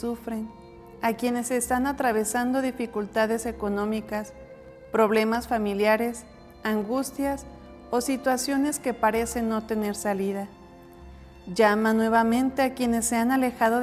sufren, a quienes están atravesando dificultades económicas, problemas familiares, angustias o situaciones que parecen no tener salida. Llama nuevamente a quienes se han alejado